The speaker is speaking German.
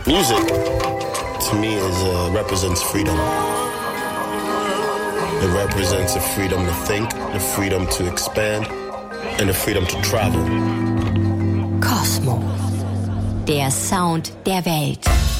Music, to me, represents freedom. It represents the freedom to think, the freedom to expand, and the freedom to travel. Kosmo, der Sound der Welt.